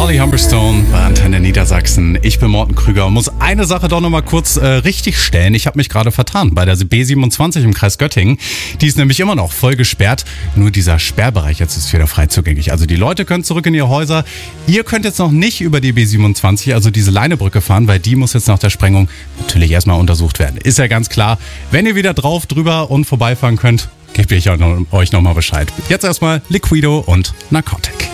Charlie Humberstone bei Antenne Niedersachsen. Ich bin Morten Krüger und muss eine Sache doch nochmal kurz richtig stellen. Ich habe mich gerade vertan bei der B27 im Kreis Göttingen. Die ist nämlich immer noch voll gesperrt. Nur dieser Sperrbereich jetzt ist wieder frei zugänglich. Also die Leute können zurück in ihre Häuser. Ihr könnt jetzt noch nicht über die B27, also diese Leinebrücke fahren, weil die muss jetzt nach der Sprengung natürlich erstmal untersucht werden. Ist ja ganz klar. Wenn ihr wieder drauf, drüber und vorbeifahren könnt, gebe ich euch nochmal Bescheid. Jetzt erstmal Liquido und Narcotic.